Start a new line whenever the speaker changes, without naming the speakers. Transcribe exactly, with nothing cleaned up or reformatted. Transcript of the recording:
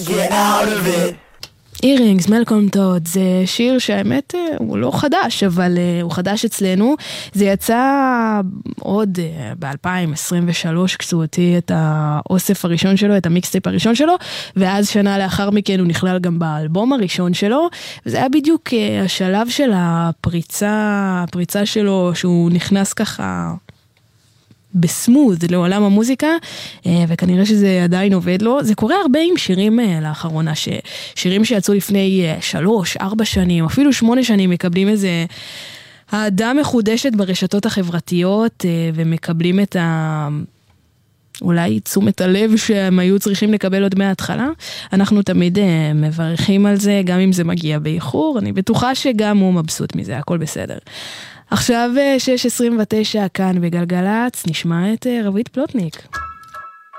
Get out of it.
אירינגס, מלקום טוד, זה שיר שהאמת הוא לא חדש, אבל הוא חדש אצלנו. זה יצא עוד ב-אלפיים עשרים ושלוש, כסו אותי את האוסף הראשון שלו, את המיקסטייפ הראשון שלו, ואז שנה לאחר מכן הוא נכלל גם באלבום הראשון שלו, וזה היה בדיוק השלב של הפריצה, הפריצה שלו, שהוא נכנס ככה בסמוד לעולם המוזיקה, וכנראה שזה עדיין עובד לו. זה קורה הרבה עם שירים לאחרונה, שירים שיצאו לפני שלוש, ארבע שנים, אפילו שמונה שנים, מקבלים איזה אהדה מחודשת ברשתות החברתיות, ומקבלים את ה... אולי תשומת הלב שהם היו צריכים לקבל עוד מההתחלה. אנחנו תמיד מברכים על זה, גם אם זה מגיע באיחור. אני בטוחה שגם הוא מבסוט מזה, הכל בסדר. עכשיו שש עשרים ותשע כאן בגלגלץ, נשמע את רבית פלוטניק.